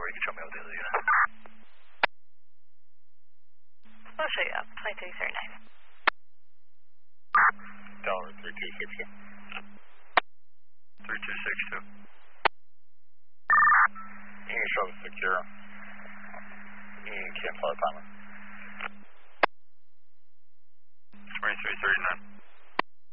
you can show me what the other unit. I'll show you up. 2239. Tower 3262. 3262. You can show the secure. You can cancel our timer.